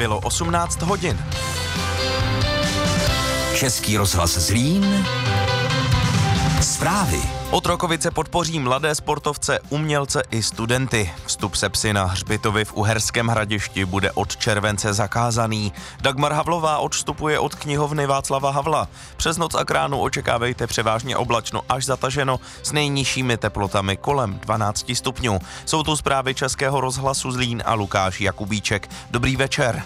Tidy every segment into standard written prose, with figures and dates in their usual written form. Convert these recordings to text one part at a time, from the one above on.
bylo 18 hodin. Český rozhlas Zlín. Zprávy. Otrokovice podpoří mladé sportovce, umělce i studenty. Vstup se psy na hřbitovy v Uherském Hradišti bude od července zakázaný. Dagmar Havlová odstupuje od knihovny Václava Havla. Přes noc a k ránu očekávejte převážně oblačno až zataženo s nejnižšími teplotami kolem 12 stupňů. Jsou tu zprávy Českého rozhlasu Zlín a Lukáš Jakubíček. Dobrý večer.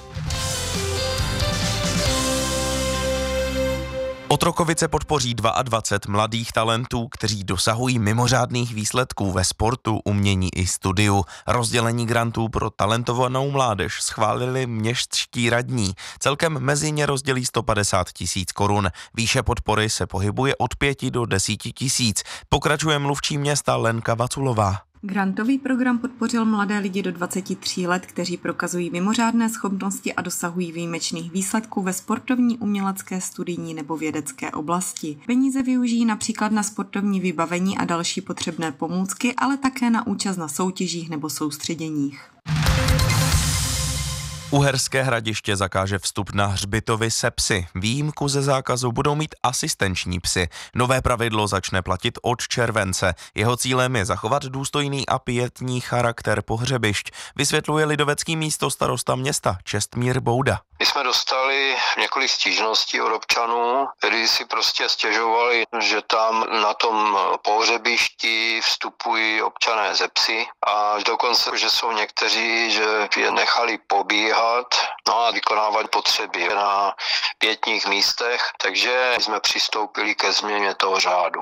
Otrokovice podpoří 22 mladých talentů, kteří dosahují mimořádných výsledků ve sportu, umění i studiu. Rozdělení grantů pro talentovanou mládež schválili městští radní. Celkem mezi ně rozdělí 150 000 korun. Výše podpory se pohybuje od 5 do 10 000. Pokračuje mluvčí města Lenka Vaculová. Grantový program podpořil mladé lidi do 23 let, kteří prokazují mimořádné schopnosti a dosahují výjimečných výsledků ve sportovní, umělecké, studijní nebo vědecké oblasti. Peníze využijí například na sportovní vybavení a další potřebné pomůcky, ale také na účast na soutěžích nebo soustředěních. Uherské Hradiště zakáže vstup na hřbitovy se psy. Výjimku ze zákazu budou mít asistenční psy. Nové pravidlo začne platit od července. Jeho cílem je zachovat důstojný a pietní charakter pohřebišť, vysvětluje lidovecký místostarosta města Čestmír Bouda. My jsme dostali několik stížností od občanů, kteří si prostě stěžovali, že tam na tom pohřebišti vstupují občané ze psy a dokonce, že jsou někteří, že je nechali pobíhat a vykonávat potřeby na pietních místech, takže jsme přistoupili ke změně toho řádu.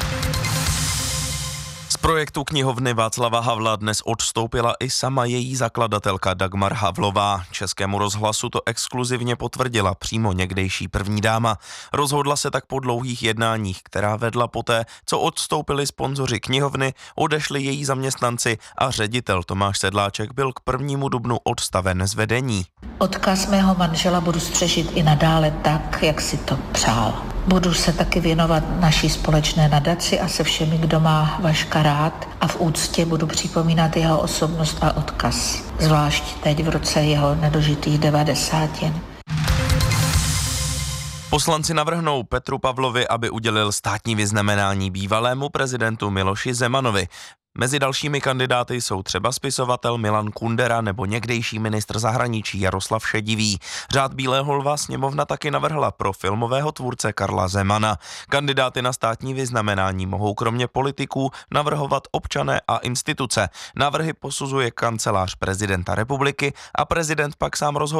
Z projektu knihovny Václava Havla dnes odstoupila i sama její zakladatelka Dagmar Havlová. Českému rozhlasu to exkluzivně potvrdila přímo někdejší první dáma. Rozhodla se tak po dlouhých jednáních, která vedla poté, co odstoupili sponzoři knihovny, odešli její zaměstnanci a ředitel Tomáš Sedláček byl k 1. dubnu odstaven z vedení. Odkaz mého manžela budu střežit i nadále tak, jak si to přál. Budu se taky věnovat naší společné nadaci a se všemi, kdo má Vaška rád a v úctě budu připomínat jeho osobnost a odkaz. Zvlášť teď v roce jeho nedožitých 90. Poslanci navrhnou Petru Pavlovi, aby udělil státní vyznamenání bývalému prezidentu Miloši Zemanovi. Mezi dalšími kandidáty jsou třeba spisovatel Milan Kundera nebo někdejší ministr zahraničí Jaroslav Šedivý. Řád Bílého lva sněmovna taky navrhla pro filmového tvůrce Karla Zemana. Kandidáty na státní vyznamenání mohou kromě politiků navrhovat občané a instituce. Návrhy posuzuje kancelář prezidenta republiky a prezident pak sám rozhoduje,